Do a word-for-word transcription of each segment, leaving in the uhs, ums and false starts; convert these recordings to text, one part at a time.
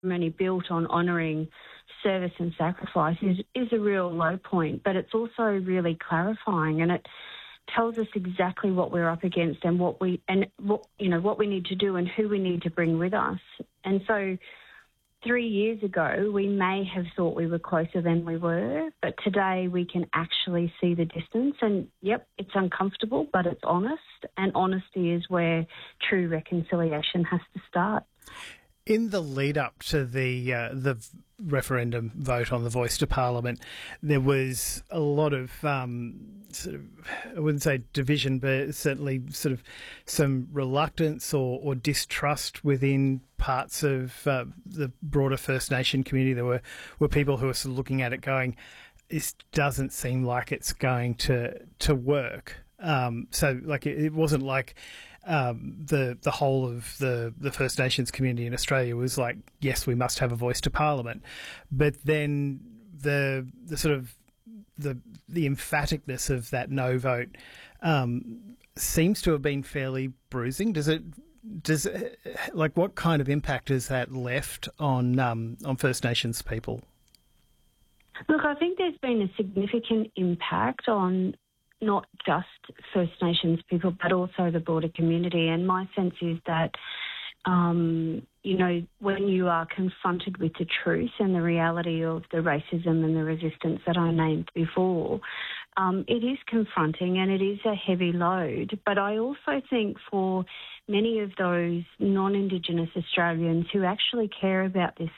ceremony built on honouring service and sacrifice is, is a real low point, but it's also really clarifying, and it tells us exactly what we're up against and what we and what you know what we need to do and who we need to bring with us. And so three years ago, we may have thought we were closer than we were, but today we can actually see the distance. And, yep, it's uncomfortable, but it's honest, and honesty is where true reconciliation has to start. In the lead up to the uh, the referendum vote on the voice to Parliament, there was a lot of um, sort of, I wouldn't say division, but certainly sort of some reluctance or, or distrust within parts of uh, the broader First Nation community. There were, were people who were sort of looking at it going, this doesn't seem like it's going to to work. Um, so, like, it, it wasn't like um, the the whole of the, the First Nations community in Australia was like, yes, we must have a voice to Parliament. But then the the sort of the the emphaticness of that no vote um, seems to have been fairly bruising. Does it? Does it, like what kind of impact has that left on um, on First Nations people? Look, I think there's been a significant impact on not just First Nations people, but also the broader community. And my sense is that, um, you know, when you are confronted with the truth and the reality of the racism and the resistance that I named before, um, it is confronting and it is a heavy load. But I also think for many of those non-Indigenous Australians who actually care about this,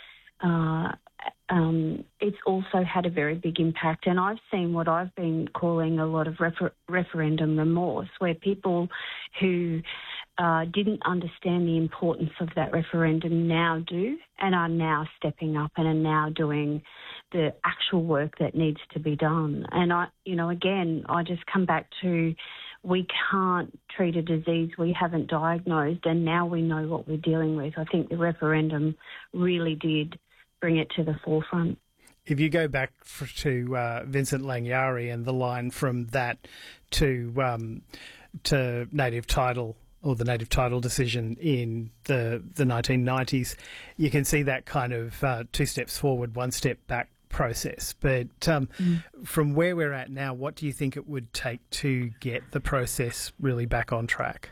uh, Um, it's also had a very big impact, and I've seen what I've been calling a lot of refer- referendum remorse, where people who uh, didn't understand the importance of that referendum now do and are now stepping up and are now doing the actual work that needs to be done. And I, you know, again, I just come back to we can't treat a disease we haven't diagnosed, and now we know what we're dealing with. I think the referendum really did bring it to the forefront. If you go back for, to uh, Vincent Langyari and the line from that to um, to native title or the native title decision in the the nineteen nineties, you can see that kind of uh, two steps forward, one step back process. But um, mm. from where we're at now, what do you think it would take to get the process really back on track?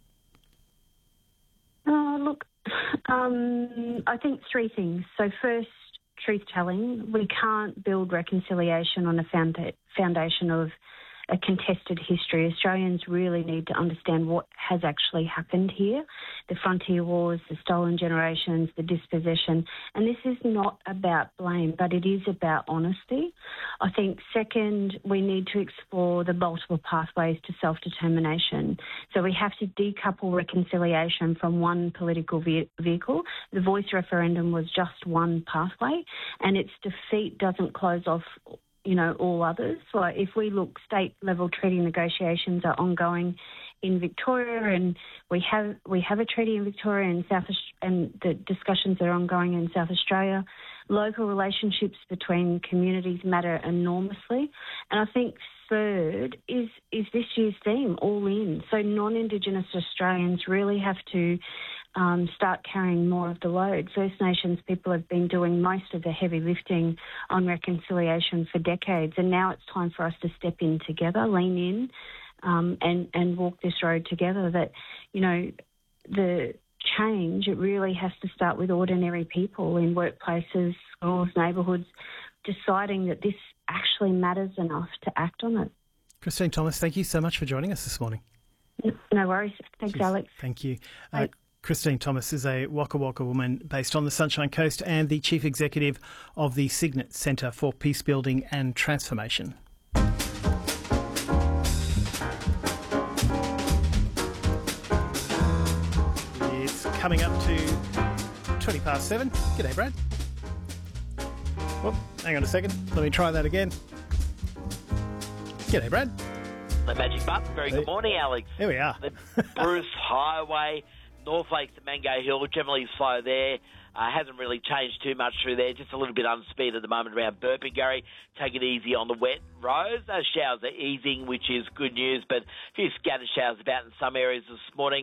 Uh, look, Um, I think three things. So first, truth-telling. We can't build reconciliation on a founda- foundation of a contested history. Australians really need to understand what has actually happened here, the frontier wars, the stolen generations, the dispossession. And this is not about blame, but it is about honesty. I think, second, we need to explore the multiple pathways to self-determination. So we have to decouple reconciliation from one political ve- vehicle. The voice referendum was just one pathway, and its defeat doesn't close off you know, all others. So if we look, state-level treaty negotiations are ongoing in Victoria, and we have we have a treaty in Victoria and South, and the discussions are ongoing in South Australia. Local relationships between communities matter enormously, and I think third is is this year's theme, all in. So non-Indigenous Australians really have to Um, start carrying more of the load. First Nations people have been doing most of the heavy lifting on reconciliation for decades, and now it's time for us to step in together, lean in, um, and, and walk this road together. That, you know, the change, it really has to start with ordinary people in workplaces, schools, neighbourhoods, deciding that this actually matters enough to act on it. Christine Thomas, thank you so much for joining us this morning. No worries. Thanks, Cheers. Alex. Thank you. Uh, Christine Thomas is a Waka Waka woman based on the Sunshine Coast and the Chief Executive of the Cygnet Centre for Peacebuilding and Transformation. It's coming up to twenty past seven. G'day, Brad. Oh, hang on a second. Let me try that again. G'day, Brad. The magic button. Very good morning, Alex. Here we are. The Bruce Highway, North Lakes to Mango Hill, generally slow there. Uh, hasn't really changed too much through there. Just a little bit unspeed at the moment around Burpengary. Take it easy on the wet roads. Those showers are easing, which is good news, but a few scattered showers about in some areas this morning.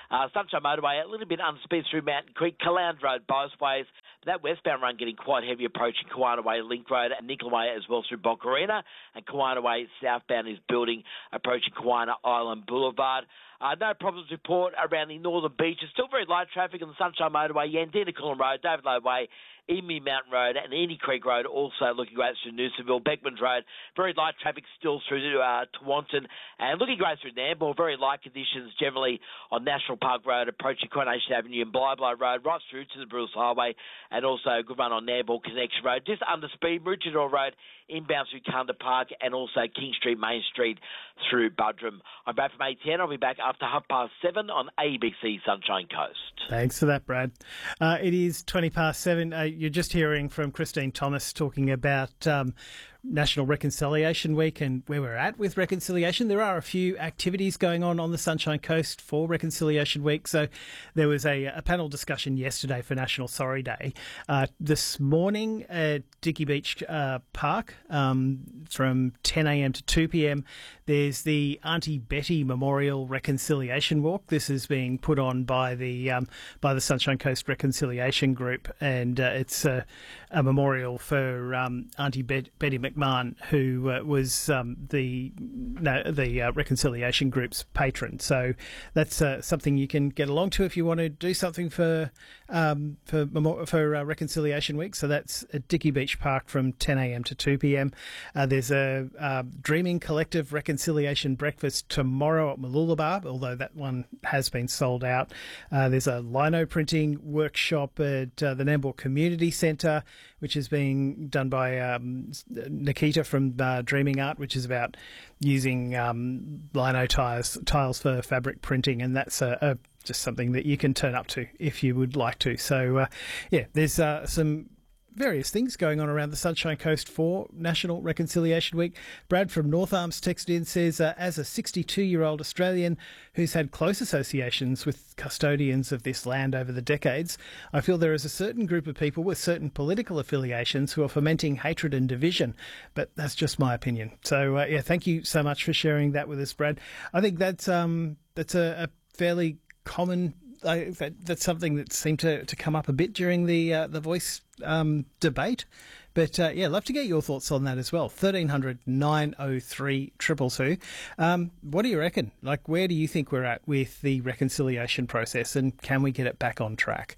Uh, Sunshine Motorway, a little bit unspeed through Mountain Creek, Calound Road both ways. That westbound run getting quite heavy approaching Kiwana Way, Link Road, and Nicola Way as well through Bocarina. And Kiwana Way southbound is building, approaching Kiwana Island Boulevard. Uh, no problems report around the northern beaches. Still very light traffic on the Sunshine Motorway, Yandina Coolum Road, David Low Way, Emu Mountain Road and Eni Creek Road also looking great through Noosaville. Beckman's Road, very light traffic still through uh, Tewantin and looking great through Nambour. Very light conditions generally on National Park Road approaching Coronation Avenue and Blyblow Road right through to the Bruce Highway, and also a good run on Nambour Connection Road. Just under speed, Maroochydore Road inbound through Kunda Park and also King Street, Main Street through Buderim. I'm back from eight ten. I'll be back after half past seven on A B C Sunshine Coast. Thanks for that, Brad. Uh, it is twenty past seven. Uh, you're just hearing from Christine Thomas talking about um, National Reconciliation Week and where we're at with reconciliation. There are a few activities going on on the Sunshine Coast for Reconciliation Week. So there was a, a panel discussion yesterday for National Sorry Day. Uh, this morning at Dickey Beach uh, Park um, from ten a.m. to two p.m. there's the Auntie Betty Memorial Reconciliation Walk. This is being put on by the um, by the Sunshine Coast Reconciliation Group, and uh, it's a, a memorial for um, Auntie Bet- Betty McMahon, who uh, was um, the no, the uh, Reconciliation Group's patron. So that's uh, something you can get along to if you want to do something for um, for for uh, Reconciliation Week. So that's at Dickey Beach Park from ten a.m. to two p.m. Uh, there's a uh, Dreaming Collective Reconciliation Breakfast tomorrow at Mooloolaba, although that one has been sold out. Uh, there's a lino printing workshop at uh, the Nambour Community Centre, which is being done by um, Nikita from uh, Dreaming Art, which is about using um, lino tiles, tiles for fabric printing, and that's a, a just something that you can turn up to if you would like to. So, uh, yeah, there's uh, some various things going on around the Sunshine Coast for National Reconciliation Week. Brad from North Arms texted in, says, uh, as a sixty-two-year-old Australian who's had close associations with custodians of this land over the decades, I feel there is a certain group of people with certain political affiliations who are fomenting hatred and division. But that's just my opinion. So, uh, yeah, thank you so much for sharing that with us, Brad. I think that's, um, that's a, a fairly common I, that, that's something that seemed to, to come up a bit during the uh, the Voice um, debate. But, uh, yeah, love to get your thoughts on that as well. thirteen hundred nine oh three two two two. Um, what do you reckon? Like, where do you think we're at with the reconciliation process, and can we get it back on track?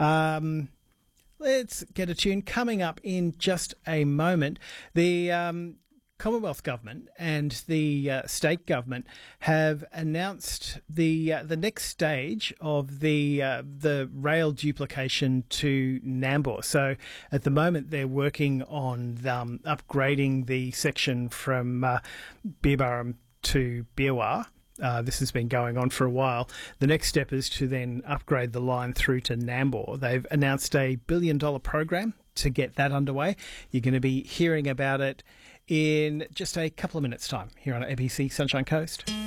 Um, let's get a tune coming up in just a moment. The Um, Commonwealth Government and the uh, state government have announced the uh, the next stage of the uh, the rail duplication to Nambour. So at the moment they're working on um, upgrading the section from uh, Beerburrum to Beerwah. Uh, this has been going on for a while. The next step is to then upgrade the line through to Nambour. They've announced a billion dollar program to get that underway. You're going to be hearing about it in just a couple of minutes' time here on A B C Sunshine Coast.